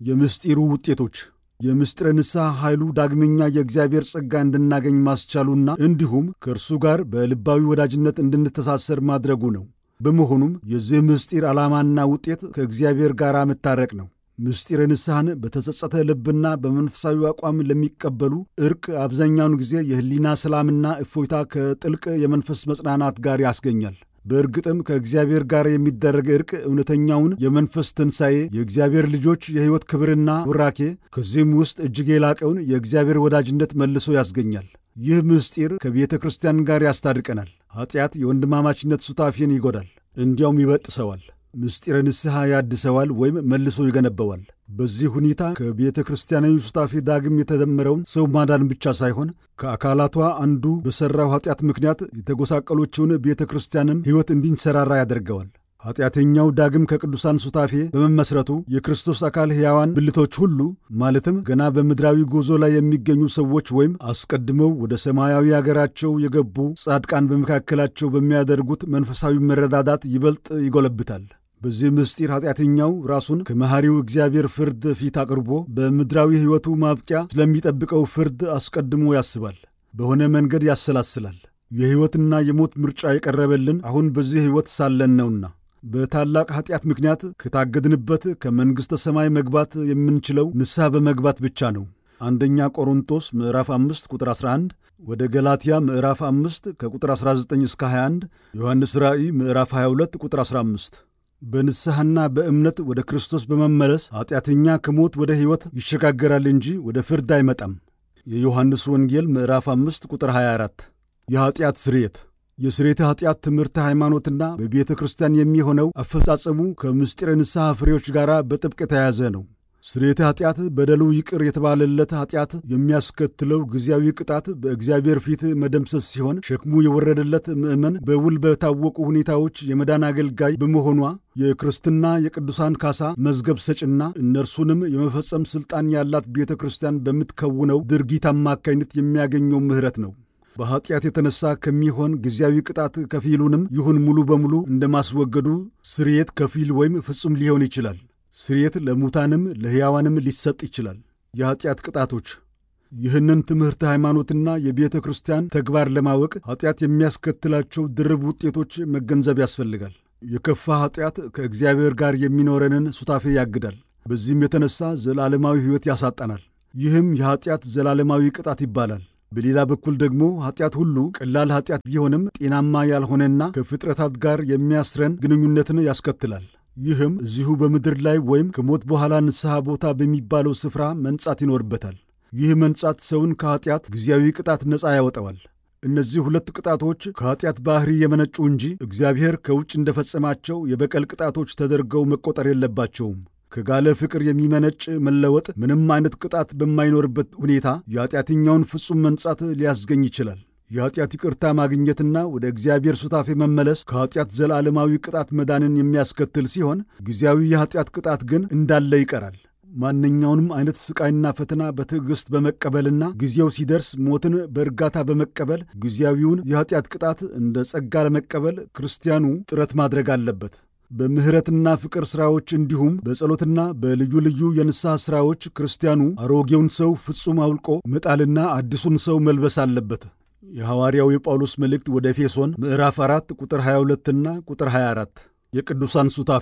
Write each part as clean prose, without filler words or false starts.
የምስጢሩ ውጤቶች የምስጢረ ንስሐ ኃይሉ ዳግመኛ የእግዚአብሔር ጸጋ እንድናገኝ ማስቻሉና እንዲሁም ከእርሱ ጋር በልባዊ ወዳጅነት እንድንተሳሰር ማድረጉ ነው። በመሆኑም የዚህ ምስጢር ዓላማና ውጤት ከእግዚአብሔር ጋር መታረቅ ነው። ምስጢረ ንስሐን በተጸጸተ ልብና በመንፈሳዊ አቋም ለሚቀበሉ ዕርቅ አብዛኛውን ጊዜ የሕሊና ሰላምና እፎይታ ከጥልቅ የመንፈስ መጽናናት ጋር ያስገኛል። በእርግጥም ከእግዚአብሔር ጋር የሚደረግ ዕርቅ እውነተኛውን የመንፈስ ትንሣኤ፣ የእግዚአብሔር ልጆች የሕይወት ክብርና ቡራኬ፣ ከዚህም ውስጥ እጅግ የላቀውን የእግዚአብሔር ወዳጅነት መልሶ ያስገኛል። ይህ ምስጢር ከቤተ ክርስቲያን ጋር ያስታርቀናል። ኀጢአት የወንድማማችነት ሱታፌን ይጎዳል፣ እንዲያውም ይበጥሰዋል። ምስጢረ ንስሐ ያድሰዋል ወይም መልሶ ይገነበዋል። በዚህ ሁኔታ ከቤተ ክርስቲያናዊ ሱታፌ ዳግም የተደመረውን ሰው ማዳን ብቻ ሳይሆን ከአካላቷ አንዱ በሠራው ኀጢአት ምክንያት የተጎሳቀሎችውን ቤተ ክርስቲያንም ሕይወት እንዲንሰራራ ያደርገዋል። ኀጢአተኛው ዳግም ከቅዱሳን ሱታፌ በመመስረቱ የክርስቶስ አካል ሕያዋን ብልቶች ሁሉ ማለትም ገና በምድራዊ ጉዞ ላይ የሚገኙ ሰዎች ወይም አስቀድመው ወደ ሰማያዊ አገራቸው የገቡ ጻድቃን በመካከላቸው በሚያደርጉት መንፈሳዊ መረዳዳት ይበልጥ ይጎለብታል። በዚህ ምስጢር ኀጢአተኛው ራሱን ከመሐሪው እግዚአብሔር ፍርድ ፊት አቅርቦ በምድራዊ ሕይወቱ ማብቂያ ስለሚጠብቀው ፍርድ አስቀድሞ ያስባል፣ በሆነ መንገድ ያሰላስላል። የሕይወትና የሞት ምርጫ የቀረበልን አሁን በዚህ ሕይወት ሳለን ነውና በታላቅ ኀጢአት ምክንያት ከታገድንበት ከመንግሥተ ሰማይ መግባት የምንችለው ንስሐ በመግባት ብቻ ነው። አንደኛ ቆሮንቶስ ምዕራፍ 5 ቁጥር 11፣ ወደ ገላትያ ምዕራፍ 5 ከቁጥር 19 እስከ 21፣ ዮሐንስ ራእይ ምዕራፍ 22 ቁጥር 15። በንስሐና በእምነት ወደ ክርስቶስ በመመለስ ኀጢአተኛ ከሞት ወደ ሕይወት ይሸጋገራል እንጂ ወደ ፍርድ አይመጣም። የዮሐንስ ወንጌል ምዕራፍ 5 ቁጥር 24። የኀጢአት ስርየት የስርየተ ኀጢአት ትምህርተ ሃይማኖትና በቤተ ክርስቲያን የሚሆነው አፈጻጸሙ ከምስጢረ ንስሐ ፍሬዎች ጋር በጥብቅ የተያያዘ ነው። ስርየተ ኀጢአት በደሉ ይቅር የተባለለት ኀጢአት የሚያስከትለው ጊዜያዊ ቅጣት በእግዚአብሔር ፊት መደምሰስ ሲሆን ሸክሙ የወረደለት ምእመን በውል በታወቁ ሁኔታዎች የመዳን አገልጋይ በመሆኗ የክርስትና የቅዱሳን ካሳ መዝገብ ሰጭና እነርሱንም የመፈጸም ሥልጣን ያላት ቤተ ክርስቲያን በምትከውነው ድርጊት አማካይነት የሚያገኘው ምሕረት ነው። በኀጢአት የተነሣ ከሚሆን ጊዜያዊ ቅጣት ከፊሉንም ይሁን ሙሉ በሙሉ እንደማስወገዱ ስርየት ከፊል ወይም ፍጹም ሊሆን ይችላል። ስርየት ለሙታንም ለሕያዋንም ሊሰጥ ይችላል። የኀጢአት ቅጣቶች ይህንን ትምህርተ ሃይማኖትና የቤተ ክርስቲያን ተግባር ለማወቅ ኀጢአት የሚያስከትላቸው ድርብ ውጤቶች መገንዘብ ያስፈልጋል። የከፋ ኀጢአት ከእግዚአብሔር ጋር የሚኖረንን ሱታፌ ያግዳል። በዚህም የተነሣ ዘላለማዊ ሕይወት ያሳጣናል። ይህም የኀጢአት ዘላለማዊ ቅጣት ይባላል። በሌላ በኩል ደግሞ ኀጢአት ሁሉ ቀላል ኀጢአት ቢሆንም ጤናማ ያልሆነና ከፍጥረታት ጋር የሚያስረን ግንኙነትን ያስከትላል። ይህም እዚሁ በምድር ላይ ወይም ከሞት በኋላ ንስሐ ቦታ በሚባለው ስፍራ መንጻት ይኖርበታል። ይህ መንጻት ሰውን ከኀጢአት ጊዜያዊ ቅጣት ነፃ ያወጣዋል። እነዚህ ሁለት ቅጣቶች ከኀጢአት ባሕሪ የመነጩ እንጂ እግዚአብሔር ከውጭ እንደፈጸማቸው የበቀል ቅጣቶች ተደርገው መቆጠር የለባቸውም። ከጋለ ፍቅር የሚመነጭ መለወጥ ምንም አይነት ቅጣት በማይኖርበት ሁኔታ የኀጢአተኛውን ፍጹም መንጻት ሊያስገኝ ይችላል። የኀጢአት ይቅርታ ማግኘትና ወደ እግዚአብሔር ሱታፌ መመለስ ከኀጢአት ዘላለማዊ ቅጣት መዳንን የሚያስከትል ሲሆን ጊዜያዊ የኀጢአት ቅጣት ግን እንዳለ ይቀራል። ማንኛውንም አይነት ሥቃይና ፈተና በትዕግሥት በመቀበልና ጊዜው ሲደርስ ሞትን በእርጋታ በመቀበል ጊዜያዊውን የኀጢአት ቅጣት እንደ ጸጋ ለመቀበል ክርስቲያኑ ጥረት ማድረግ አለበት። በምሕረትና ፍቅር ሥራዎች እንዲሁም በጸሎትና በልዩ ልዩ የንስሐ ሥራዎች ክርስቲያኑ አሮጌውን ሰው ፍጹም አውልቆ መጣልና አዲሱን ሰው መልበስ አለበት። የሐዋርያው የጳውሎስ መልእክት ወደ ኤፌሶን ምዕራፍ 4 ቁጥር 22ና ቁጥር 24። የቅዱሳን ሱታፌ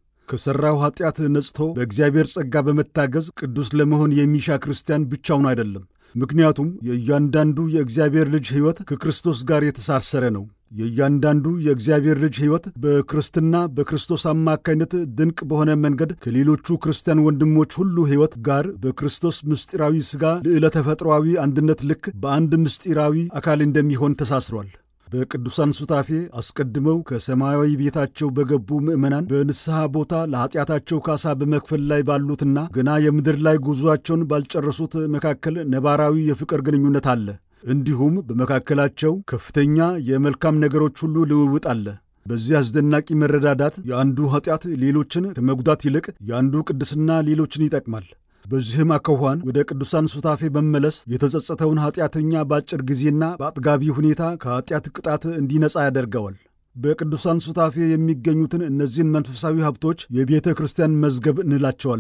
ከሠራው ኀጢአት ነጽቶ በእግዚአብሔር ጸጋ በመታገዝ ቅዱስ ለመሆን የሚሻ ክርስቲያን ብቻውን አይደለም። ምክንያቱም የእያንዳንዱ የእግዚአብሔር ልጅ ሕይወት ከክርስቶስ ጋር የተሳሰረ ነው። የእያንዳንዱ የእግዚአብሔር ልጅ ሕይወት በክርስትና በክርስቶስ አማካይነት ድንቅ በሆነ መንገድ ከሌሎቹ ክርስቲያን ወንድሞች ሁሉ ሕይወት ጋር በክርስቶስ ምስጢራዊ ሥጋ ልዕለ ተፈጥሮአዊ አንድነት ልክ በአንድ ምስጢራዊ አካል እንደሚሆን ተሳስሯል። በቅዱሳን ሱታፌ አስቀድመው ከሰማያዊ ቤታቸው በገቡ ምዕመናን በንስሐ ቦታ ለኀጢአታቸው ካሳ በመክፈል ላይ ባሉትና ገና የምድር ላይ ጉዞአቸውን ባልጨረሱት መካከል ነባራዊ የፍቅር ግንኙነት አለ። እንዲሁም በመካከላቸው ከፍተኛ የመልካም ነገሮች ሁሉ ልውውጥ አለ። በዚህ አስደናቂ መረዳዳት የአንዱ ኀጢአት ሌሎችን ከመጉዳት ይልቅ የአንዱ ቅድስና ሌሎችን ይጠቅማል። በዚህም አኳኋን ወደ ቅዱሳን ሱታፌ መመለስ የተጸጸተውን ኀጢአተኛ በአጭር ጊዜና በአጥጋቢ ሁኔታ ከኀጢአት ቅጣት እንዲነጻ ያደርገዋል። በቅዱሳን ሱታፌ የሚገኙትን እነዚህን መንፈሳዊ ሀብቶች የቤተ ክርስቲያን መዝገብ እንላቸዋለን።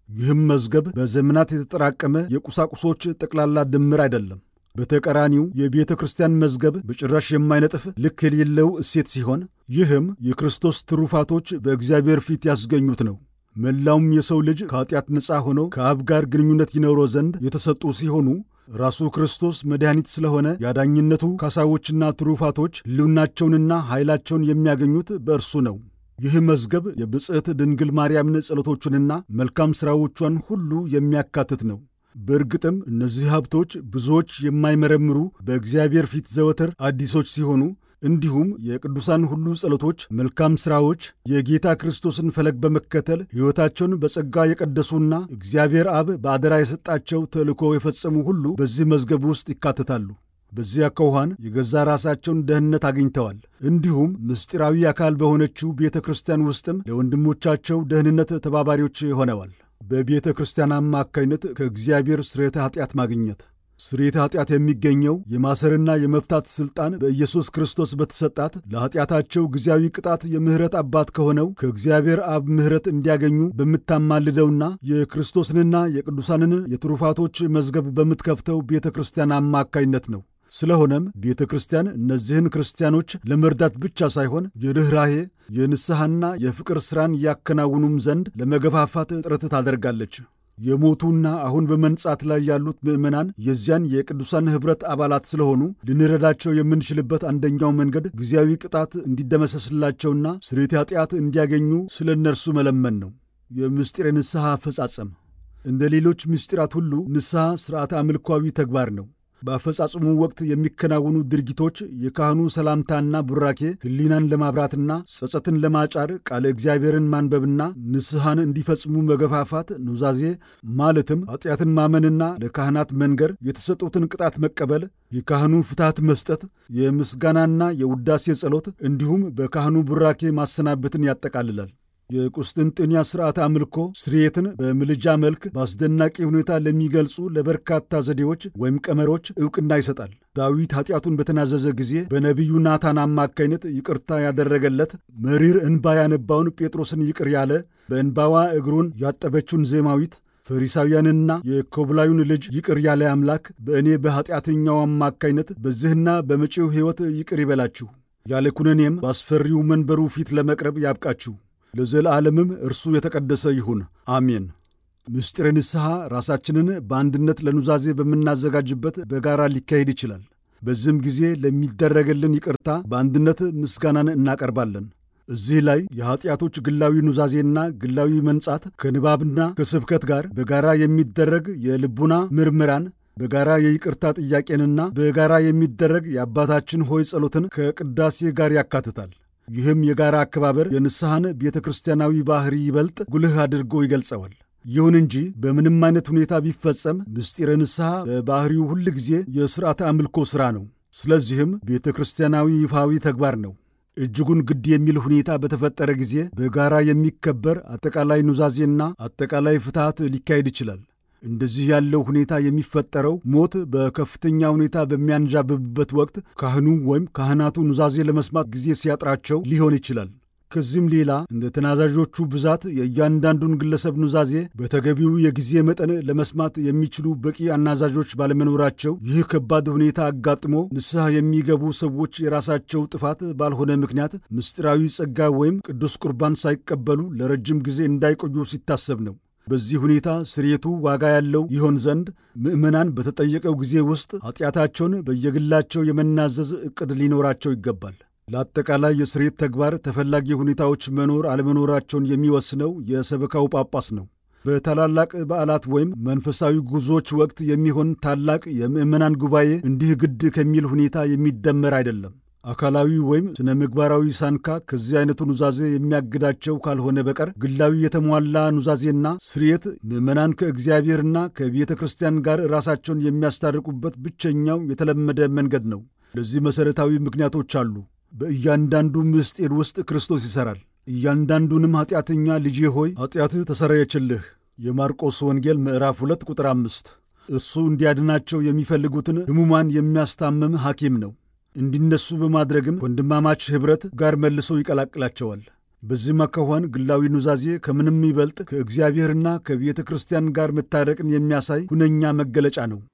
ይህም መዝገብ በዘመናት የተጠራቀመ የቁሳቁሶች ጠቅላላ ድምር አይደለም። በተቃራኒው የቤተ ክርስቲያን መዝገብ በጭራሽ የማይነጥፍ ልክ የሌለው እሴት ሲሆን፣ ይህም የክርስቶስ ትሩፋቶች በእግዚአብሔር ፊት ያስገኙት ነው። መላውም የሰው ልጅ ከኃጢአት ነፃ ሆነው ከአብ ጋር ግንኙነት ይኖረው ዘንድ የተሰጡ ሲሆኑ ራሱ ክርስቶስ መድኃኒት ስለሆነ ያዳኝነቱ ካሳዎችና ትሩፋቶች ሕልውናቸውንና ኃይላቸውን የሚያገኙት በእርሱ ነው። ይህ መዝገብ የብጽዕት ድንግል ማርያምን ጸሎቶቹንና መልካም ሥራዎቿን ሁሉ የሚያካትት ነው። በእርግጥም እነዚህ ሀብቶች ብዙዎች የማይመረምሩ በእግዚአብሔር ፊት ዘወትር አዲሶች ሲሆኑ፣ እንዲሁም የቅዱሳን ሁሉ ጸሎቶች፣ መልካም ሥራዎች የጌታ ክርስቶስን ፈለግ በመከተል ሕይወታቸውን በጸጋ የቀደሱና እግዚአብሔር አብ በአደራ የሰጣቸው ተልእኮ የፈጸሙ ሁሉ በዚህ መዝገብ ውስጥ ይካተታሉ። በዚያ አኳኋን የገዛ ራሳቸውን ደህንነት አግኝተዋል። እንዲሁም ምስጢራዊ አካል በሆነችው ቤተ ክርስቲያን ውስጥም ለወንድሞቻቸው ደህንነት ተባባሪዎች ሆነዋል። በቤተ ክርስቲያን አማካይነት ከእግዚአብሔር ስርየተ ኃጢአት ማግኘት። ስርየተ ኃጢአት የሚገኘው የማሰርና የመፍታት ሥልጣን በኢየሱስ ክርስቶስ በተሰጣት ለኃጢአታቸው ጊዜያዊ ቅጣት የምሕረት አባት ከሆነው ከእግዚአብሔር አብ ምሕረት እንዲያገኙ በምታማልደውና የክርስቶስንና የቅዱሳንን የትሩፋቶች መዝገብ በምትከፍተው ቤተ ክርስቲያን አማካይነት ነው። ስለሆነም ቤተ ክርስቲያን እነዚህን ክርስቲያኖች ለመርዳት ብቻ ሳይሆን የርኅራኄ የንስሐና የፍቅር ሥራን ያከናውኑም ዘንድ ለመገፋፋት ጥረት ታደርጋለች። የሞቱና አሁን በመንጻት ላይ ያሉት ምዕመናን የዚያን የቅዱሳን ኅብረት አባላት ስለሆኑ ልንረዳቸው የምንችልበት አንደኛው መንገድ ጊዜያዊ ቅጣት እንዲደመሰስላቸውና ስርየተ ኃጢአት እንዲያገኙ ስለ እነርሱ መለመን ነው። የምስጢረ ንስሐ አፈጻጸም እንደ ሌሎች ምስጢራት ሁሉ ንስሐ ሥርዓተ አምልኳዊ ተግባር ነው። በአፈጻጽሙ ወቅት የሚከናወኑ ድርጊቶች የካህኑ ሰላምታና ቡራኬ ሕሊናን ለማብራትና ጸጸትን ለማጫር ቃለ እግዚአብሔርን ማንበብና ንስሐን እንዲፈጽሙ መገፋፋት፣ ኑዛዜ ማለትም ኃጢአትን ማመንና ለካህናት መንገር፣ የተሰጡትን ቅጣት መቀበል፣ የካህኑ ፍትሐት መስጠት፣ የምስጋናና የውዳሴ ጸሎት እንዲሁም በካህኑ ቡራኬ ማሰናበትን ያጠቃልላል። የቁስጥንጥንያ ሥርዓተ አምልኮ ስርየትን በምልጃ መልክ በአስደናቂ ሁኔታ ለሚገልጹ ለበርካታ ዘዴዎች ወይም ቀመሮች ዕውቅና ይሰጣል። ዳዊት ኃጢአቱን በተናዘዘ ጊዜ በነቢዩ ናታን አማካይነት ይቅርታ ያደረገለት፣ መሪር እንባ ያነባውን ጴጥሮስን ይቅር ያለ፣ በእንባዋ እግሩን ያጠበችውን ዜማዊት፣ ፈሪሳውያንና የኮብላዩን ልጅ ይቅር ያለ አምላክ በእኔ በኃጢአተኛው አማካይነት በዚህና በመጪው ሕይወት ይቅር ይበላችሁ፣ ያለ ኩነኔም በአስፈሪው መንበሩ ፊት ለመቅረብ ያብቃችሁ፣ ለዘላለምም እርሱ የተቀደሰ ይሁን፣ አሜን። ምስጢረ ንስሐ ራሳችንን በአንድነት ለኑዛዜ በምናዘጋጅበት በጋራ ሊካሄድ ይችላል። በዚህም ጊዜ ለሚደረግልን ይቅርታ በአንድነት ምስጋናን እናቀርባለን። እዚህ ላይ የኀጢአቶች ግላዊ ኑዛዜና ግላዊ መንጻት ከንባብና ከስብከት ጋር በጋራ የሚደረግ የልቡና ምርመራን፣ በጋራ የይቅርታ ጥያቄንና በጋራ የሚደረግ የአባታችን ሆይ ጸሎትን ከቅዳሴ ጋር ያካትታል። ይህም የጋራ አከባበር የንስሐን ቤተ ክርስቲያናዊ ባሕሪ ይበልጥ ጉልህ አድርጎ ይገልጸዋል። ይሁን እንጂ በምንም አይነት ሁኔታ ቢፈጸም ምስጢረ ንስሐ በባሕሪው ሁል ጊዜ የሥርዓተ አምልኮ ሥራ ነው። ስለዚህም ቤተ ክርስቲያናዊ ይፋዊ ተግባር ነው። እጅጉን ግድ የሚል ሁኔታ በተፈጠረ ጊዜ በጋራ የሚከበር አጠቃላይ ኑዛዜና አጠቃላይ ፍትሐት ሊካሄድ ይችላል። እንደዚህ ያለው ሁኔታ የሚፈጠረው ሞት በከፍተኛ ሁኔታ በሚያንዣብብበት ወቅት ካህኑ ወይም ካህናቱ ኑዛዜ ለመስማት ጊዜ ሲያጥራቸው ሊሆን ይችላል። ከዚህም ሌላ እንደ ተናዛዦቹ ብዛት የእያንዳንዱን ግለሰብ ኑዛዜ በተገቢው የጊዜ መጠን ለመስማት የሚችሉ በቂ አናዛዦች ባለመኖራቸው ይህ ከባድ ሁኔታ አጋጥሞ ንስሐ የሚገቡ ሰዎች የራሳቸው ጥፋት ባልሆነ ምክንያት ምስጢራዊ ጸጋ ወይም ቅዱስ ቁርባን ሳይቀበሉ ለረጅም ጊዜ እንዳይቆዩ ሲታሰብ ነው። በዚህ ሁኔታ ስርየቱ ዋጋ ያለው ይሆን ዘንድ ምዕመናን በተጠየቀው ጊዜ ውስጥ ኃጢአታቸውን በየግላቸው የመናዘዝ ዕቅድ ሊኖራቸው ይገባል። ለአጠቃላይ የስርየት ተግባር ተፈላጊ ሁኔታዎች መኖር አለመኖራቸውን የሚወስነው የሰበካው ጳጳስ ነው። በታላላቅ በዓላት ወይም መንፈሳዊ ጉዞዎች ወቅት የሚሆን ታላቅ የምዕመናን ጉባኤ እንዲህ ግድ ከሚል ሁኔታ የሚደመር አይደለም። አካላዊ ወይም ስነ ምግባራዊ ሳንካ ከዚህ አይነቱ ኑዛዜ የሚያግዳቸው ካልሆነ በቀር ግላዊ የተሟላ ኑዛዜና ስርየት ምዕመናን ከእግዚአብሔርና ከቤተ ክርስቲያን ጋር ራሳቸውን የሚያስታርቁበት ብቸኛው የተለመደ መንገድ ነው። ለዚህ መሠረታዊ ምክንያቶች አሉ። በእያንዳንዱ ምስጢር ውስጥ ክርስቶስ ይሠራል። እያንዳንዱንም ኃጢአተኛ ልጄ ሆይ ኃጢአትህ ተሰረየችልህ የማርቆስ ወንጌል ምዕራፍ 2 ቁጥር 5 እርሱ እንዲያድናቸው የሚፈልጉትን ሕሙማን የሚያስታምም ሐኪም ነው። እንዲነሱ በማድረግም ወንድማማች ኅብረት ጋር መልሶ ይቀላቅላቸዋል። በዚህ መከወን ግላዊ ኑዛዜ ከምንም ይበልጥ ከእግዚአብሔርና ከቤተ ክርስቲያን ጋር መታረቅን የሚያሳይ ሁነኛ መገለጫ ነው።